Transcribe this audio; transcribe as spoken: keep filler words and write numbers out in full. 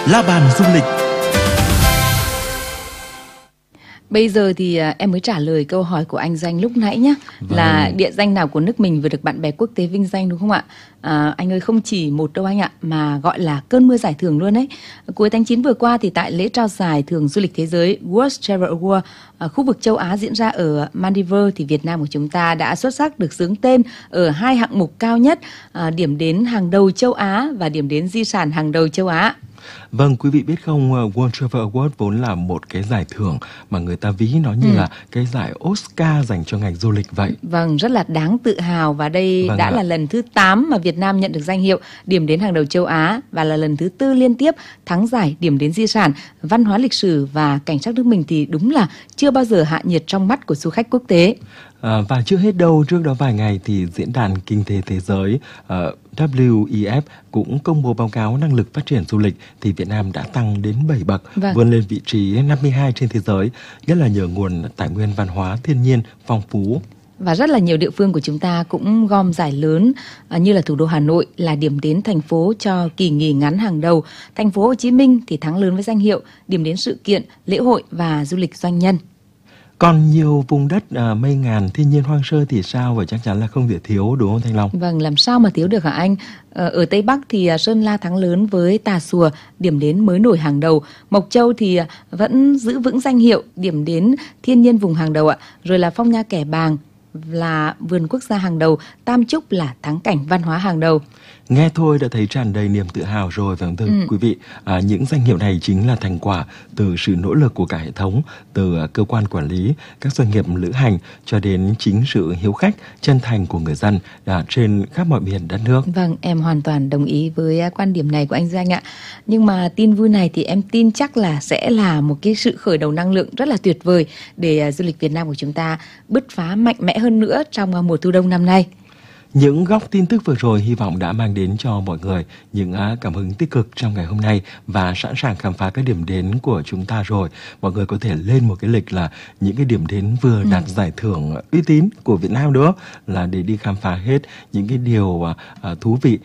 La bàn du lịch. Bây giờ thì à, em mới trả lời câu hỏi của anh Doanh lúc nãy nhé. Vâng. Là địa danh nào của nước mình vừa được bạn bè quốc tế vinh danh đúng không ạ? À, anh ơi, không chỉ một đâu anh ạ, mà gọi là cơn mưa giải thưởng luôn đấy. Cuối tháng chín vừa qua thì tại lễ trao giải thưởng du lịch thế giới World Travel Award, à, khu vực châu Á diễn ra ở Maldives, thì Việt Nam của chúng ta đã xuất sắc được xướng tên ở hai hạng mục cao nhất, à, điểm đến hàng đầu châu Á và điểm đến di sản hàng đầu châu Á. Vâng, quý vị biết không, World Travel Award vốn là một cái giải thưởng mà người ta ví nó như Ừ. là cái giải Oscar dành cho ngành du lịch vậy. Vâng, rất là đáng tự hào, và đây Vâng đã ạ. là lần thứ tám mà Việt Nam nhận được danh hiệu điểm đến hàng đầu châu Á, và là lần thứ tư liên tiếp thắng giải điểm đến di sản, văn hóa lịch sử và cảnh sắc nước mình thì đúng là chưa bao giờ hạ nhiệt trong mắt của du khách quốc tế. À, và chưa hết đâu, trước đó vài ngày thì Diễn đàn Kinh tế Thế giới uh, W E F cũng công bố báo cáo năng lực phát triển du lịch, thì Việt Nam đã tăng đến bảy bậc, Vâng. vươn lên vị trí năm mươi hai trên thế giới, nhất là nhờ nguồn tài nguyên văn hóa thiên nhiên phong phú. Và rất là nhiều địa phương của chúng ta cũng gom giải lớn, à, như là thủ đô Hà Nội là điểm đến thành phố cho kỳ nghỉ ngắn hàng đầu. Thành phố Hồ Chí Minh thì thắng lớn với danh hiệu điểm đến sự kiện, lễ hội và du lịch doanh nhân. Còn nhiều vùng đất à, mây ngàn thiên nhiên hoang sơ thì sao, và chắc chắn là không thể thiếu, đúng không Thanh Long? Vâng, làm sao mà thiếu được hả anh? Ờ, Ở Tây Bắc thì à, Sơn La thắng lớn với Tà Xùa, điểm đến mới nổi hàng đầu. Mộc Châu thì à, vẫn giữ vững danh hiệu điểm đến thiên nhiên vùng hàng đầu ạ. Rồi là Phong Nha Kẻ Bàng là vườn quốc gia hàng đầu, Tam Trúc là thắng cảnh văn hóa hàng đầu. Nghe thôi đã thấy tràn đầy niềm tự hào rồi, và thưa Ừ. quý vị, à, những danh hiệu này chính là thành quả từ sự nỗ lực của cả hệ thống, từ à, cơ quan quản lý, các doanh nghiệp lữ hành cho đến chính sự hiếu khách, chân thành của người dân à, trên khắp mọi miền đất nước. Vâng, em hoàn toàn đồng ý với à, quan điểm này của anh Doanh ạ. Nhưng mà tin vui này thì em tin chắc là sẽ là một cái sự khởi đầu năng lượng rất là tuyệt vời để à, du lịch Việt Nam của chúng ta bứt phá mạnh mẽ hơn nữa trong à, mùa thu đông năm nay. Những góc tin tức vừa rồi hy vọng đã mang đến cho mọi người những à, cảm hứng tích cực trong ngày hôm nay, và sẵn sàng khám phá các điểm đến của chúng ta rồi. Mọi người có thể lên một cái lịch là những cái điểm đến vừa Ừ. đạt giải thưởng uy tín của Việt Nam đó, là để đi khám phá hết những cái điều à, à, thú vị